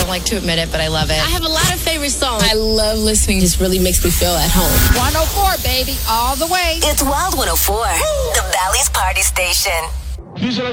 don't like to admit it, but I love it. I have a lot of favorite songs. I love listening. It just really makes me feel at home. 104, baby, all the way. It's Wild 104, the Valley's party station.